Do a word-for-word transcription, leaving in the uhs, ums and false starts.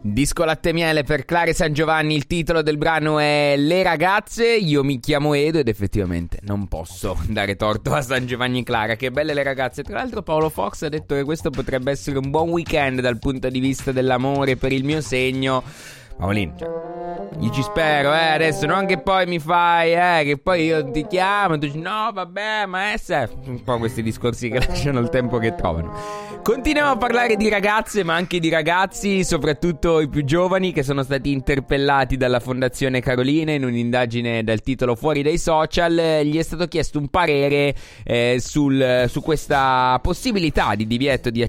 Disco latte miele per Clara San Giovanni, il titolo del brano è Le ragazze, io mi chiamo Edo ed effettivamente non posso dare torto a San Giovanni Clara, che belle le ragazze. Tra l'altro Paolo Fox ha detto che questo potrebbe essere un buon weekend dal punto di vista dell'amore per il mio segno. Paolino, cioè, io ci spero, eh, adesso non che poi mi fai, eh, che poi io ti chiamo e tu dici no, vabbè, ma è un po' questi discorsi che lasciano il tempo che trovano. Continuiamo a parlare di ragazze, ma anche di ragazzi, soprattutto i più giovani, che sono stati interpellati dalla Fondazione Carolina in un'indagine dal titolo Fuori dai social. Gli è stato chiesto un parere eh, sul, su questa possibilità di divieto di